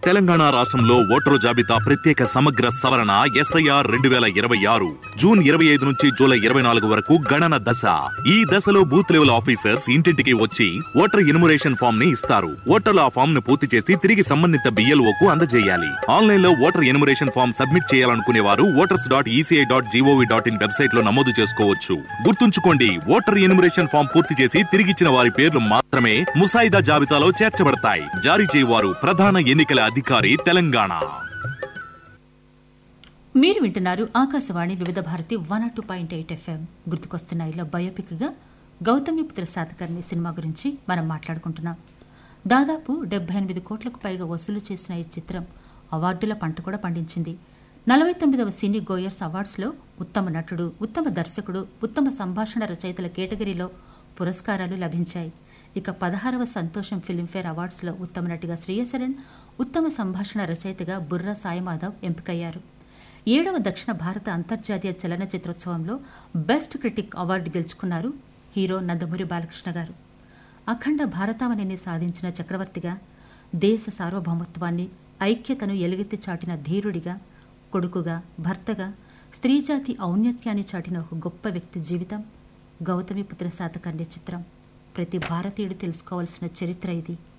తెలంగాణ రాష్ట్రంలో ఓటరు జాబితా ప్రత్యేక సమగ్ర సవరణ SIR 2026 జూన్ 25 నుంచి జూలై 24 వరకు గణన దశ. ఈ దశలో బూత్ లెవెల్ ఆఫీసర్స్ ఇంటింటికి వచ్చి ఓటర్ ఎన్యుమరేషన్ ఫామ్ ని ఇస్తారు. ఓటర్లు ఆ ఫామ్ ను పూర్తి చేసి తిరిగి సంబంధిత BLOకు అందజేయాలి. ఆన్లైన్ లో ఓటర్ ఎన్యుమరేషన్ ఫామ్ సబ్మిట్ చేయాలనుకునే వారు voters.eci.gov.in వెబ్సైట్ లో నమోదు చేసుకోవచ్చు. గుర్తుంచుకోండి, ఓటర్ ఎన్యుమరేషన్ ఫామ్ పూర్తి చేసి తిరిగిచ్చిన వారి పేర్లు మాత్రమే ముసాయిదా జాబితాలో చేర్చబడతాయి. జారీ చేయవారు ప్రధాన ఎన్నికల అధికారి తెలంగాణ. మీరు వింటున్నారు ఆకాశవాణి వివిధ భారతి 102.8 FM. గుర్తుకొస్తున్న ఇలా బయోపిక్గా గౌతమిపుత్ర శాతకర్ణి సినిమా గురించి మనం మాట్లాడుకుంటున్నాం. దాదాపు 78 కోట్లకు పైగా వసూలు చేసిన ఈ చిత్రం అవార్డుల పంట కూడా పండించింది. 49వ సినీ గోయర్స్ అవార్డ్స్లో ఉత్తమ నటుడు, ఉత్తమ దర్శకుడు, ఉత్తమ సంభాషణ రచయితల కేటగిరీలో పురస్కారాలు లభించాయి. ఇక 16వ సంతోషం ఫిల్మ్ఫేర్ అవార్డ్స్లో ఉత్తమ నటిగా శ్రేయసరణ్, ఉత్తమ సంభాషణ రచయితగా బుర్రా సాయిమాధవ్ ఎంపికయ్యారు. 7వ దక్షిణ భారత అంతర్జాతీయ చలనచిత్రోత్సవంలో బెస్ట్ క్రిటిక్ అవార్డు గెలుచుకున్నారు హీరో నందమూరి బాలకృష్ణ గారు. అఖండ భారతావనిని సాధించిన చక్రవర్తిగా, దేశ సార్వభౌమత్వాన్ని, ఐక్యతను ఎలుగెత్తి చాటిన ధీరుడిగా, కొడుకుగా, భర్తగా, స్త్రీజాతి ఔన్నత్యాన్ని చాటిన ఒక గొప్ప వ్యక్తి జీవితం గౌతమిపుత్ర శాతకర్ణి చిత్రం. ప్రతి భారతీయుడు తెలుసుకోవాల్సిన చరిత్ర ఇది.